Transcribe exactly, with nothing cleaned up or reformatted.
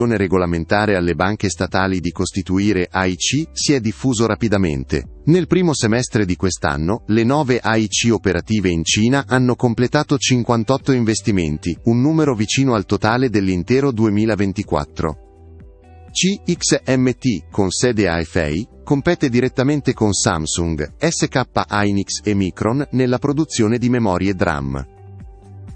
regolamentare alle banche statali di costituire A I C si è diffuso rapidamente. Nel primo semestre di quest'anno, le nove A I C operative in Cina hanno completato cinquantotto investimenti, un numero vicino al totale dell'intero duemilaventiquattro. C X M T, con sede a Hefei, compete direttamente con Samsung, S K Hynix e Micron nella produzione di memorie D RAM.